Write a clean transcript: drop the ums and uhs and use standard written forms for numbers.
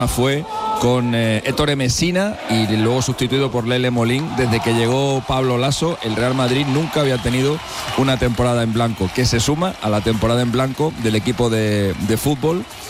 fue con Ettore Messina y luego sustituido por Lele Molín. Desde que llegó Pablo Laso, el Real Madrid nunca había tenido una temporada en blanco, que se suma a la temporada en blanco del equipo de fútbol